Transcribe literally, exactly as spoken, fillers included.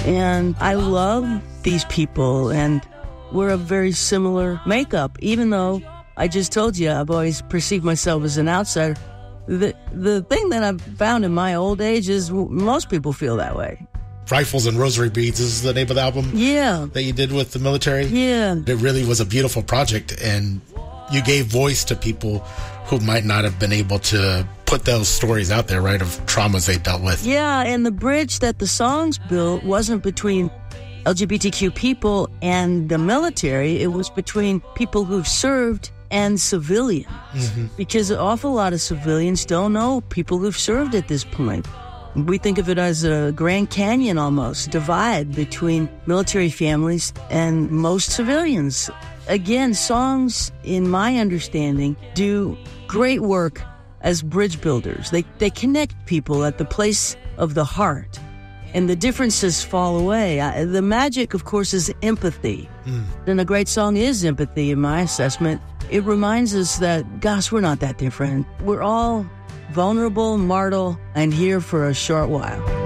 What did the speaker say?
And I love these people, and we're a very similar makeup, even though I just told you I've always perceived myself as an outsider. The the thing that I've found in my old age is most people feel that way. Rifles and Rosary Beads is the name of the album? Yeah. That you did with the military? Yeah. It really was a beautiful project, and you gave voice to people who might not have been able to put those stories out there, right, of traumas they dealt with. Yeah, and the bridge that the songs built wasn't between L G B T Q people and the military. It was between people who've served and civilians. Mm-hmm. Because an awful lot of civilians don't know people who've served at this point. We think of it as a Grand Canyon almost, divide between military families and most civilians. Again, songs, in my understanding, do great work as bridge builders. They they connect people at the place of the heart, and the differences fall away. I, the magic, of course, is empathy. Mm. And a great song is empathy, in my assessment. It reminds us that, gosh, we're not that different. We're all vulnerable, mortal, and here for a short while.